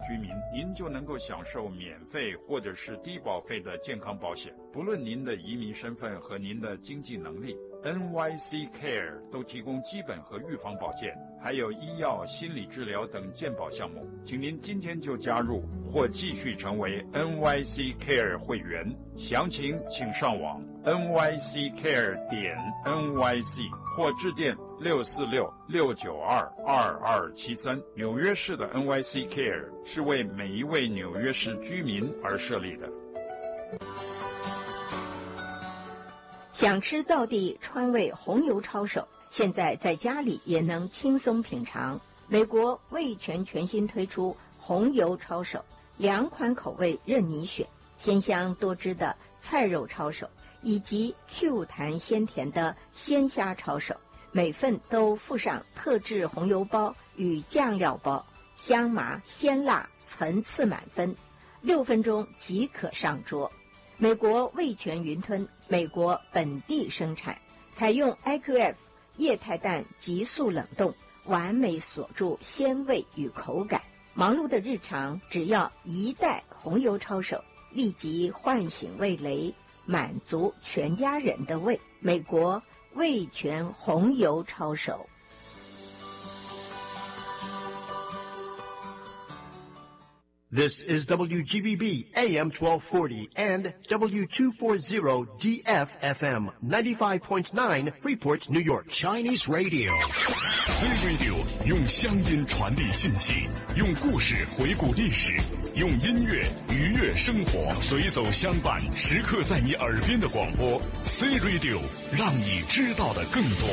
居民，您就能够享受免费或者是低保费的健康保险，不论您的移民身份和您的经济能力。NYC Care 都提供基本和预防保健，还有医药、心理治疗等健保项目。请您今天就加入或继续成为 NYC Care 会员，详情请上网 nyccare.nyc 或致电646-692-2273。纽约市的 NYC Care 是为每一位纽约市居民而设立的。 想吃道地川味红油抄手，现在在家里也能轻松品尝。美国味全全新推出红油抄手，2款口味任你选，鲜香多汁的菜肉抄手，以及 Q 弹鲜甜的鲜虾抄手，每份都附上特制红油包与酱料包，香麻鲜辣层次满分，6分钟即可上桌。美国味全云吞，美国本地生产，采用 IQF 液态氮急速冷冻，完美锁住鲜味与口感。忙碌的日常，只要1袋红油抄手，立即唤醒味蕾，满足全家人的胃。美国味全红油抄手。 This is WGBB AM 1240 and W240 DFFM 95.9 Freeport, New York. Chinese Radio. C-Radio 用乡音传递信息，用故事回顾历史，用音乐愉悦生活，随走相伴，时刻在你耳边的广播。C-Radio 让你知道的更多。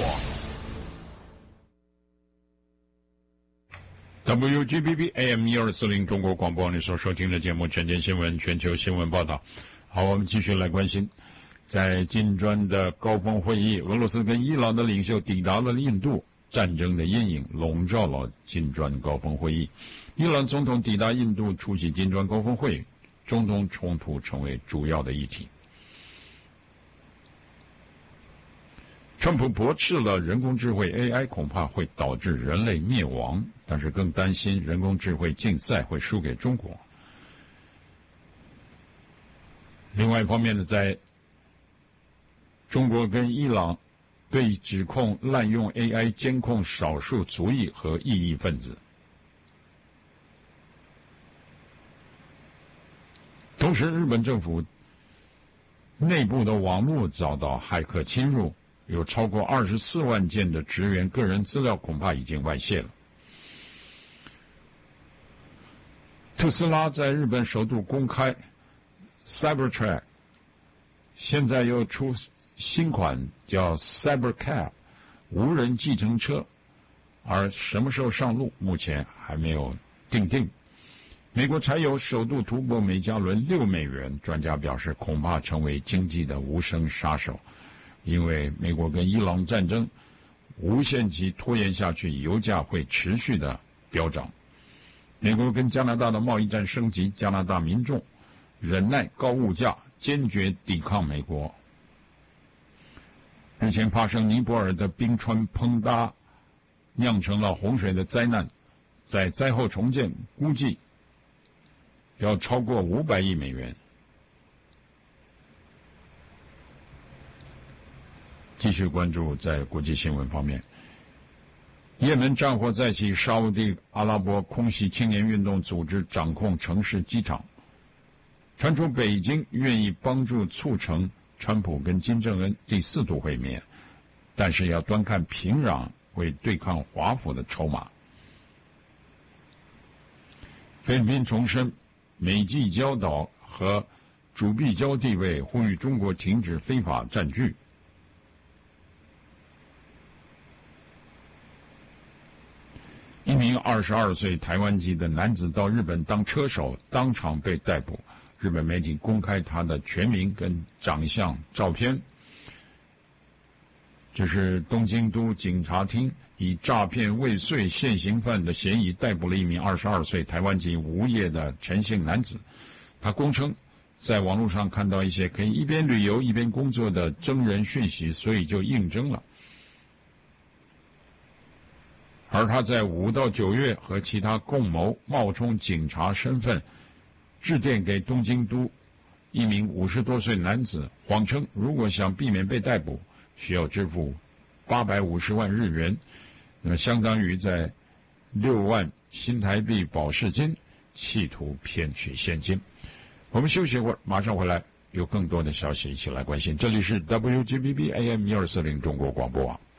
WGBB AM 1240中国广播，你所收听的节目全球新闻，全球新闻报道。好，我们继续来关心，在金砖的高峰会议，俄罗斯跟伊朗的领袖抵达了印度，战争的阴影笼罩了金砖高峰会议。伊朗总统抵达印度出席金砖高峰会，中东冲突成为主要的议题。川普驳斥了人工智慧 AI 恐怕会导致人类灭亡，但是更担心人工智慧竞赛会输给中国。另外一方面呢，在中国跟伊朗对指控滥用 AI 监控少数族裔和异议分子。同时，日本政府内部的网络遭到骇客侵入，有超过24万件的职员个人资料恐怕已经外泄了。特斯拉在日本首度公开 Cybertruck， 现在又出新款叫 Cybercab 无人计程车，而什么时候上路目前还没有定。美国柴油首度突破每加仑$6，专家表示恐怕成为经济的无声杀手，因为美国跟伊朗战争无限期拖延下去，油价会持续的飙涨。美国跟加拿大的贸易战升级，加拿大民众忍耐高物价，坚决抵抗美国。日前发生尼泊尔的冰川崩塌，酿成了洪水的灾难，在灾后重建估计要超过500亿美元。继续关注在国际新闻方面，也门战火再起，沙烏地阿拉伯空袭青年运动组织掌控城市机场，传出北京愿意帮助促成川普跟金正恩第4度会面，但是要端看平壤为对抗华府的筹码。菲律宾重申美济礁岛和主碧礁地位，呼吁中国停止非法占据。一名22岁台湾籍的男子到日本当车手，当场被逮捕。日本媒体公开他的全名跟长相照片。这是东京都警察厅以诈骗未遂现行犯的嫌疑逮捕了一名22岁台湾籍无业的陈姓男子。他供称在网络上看到一些可以一边旅游一边工作的征人讯息，所以就应征了。 而他在5到9月和其他共谋冒充警察身份，致电给东京都一名50多岁男子，谎称如果想避免被逮捕，需要支付850万日元，那么相当于在6万新台币保释金，企图骗取现金。我们休息一会儿，马上回来，有更多的消息一起来关心。这里是 WGBB AM 1240中国广播网。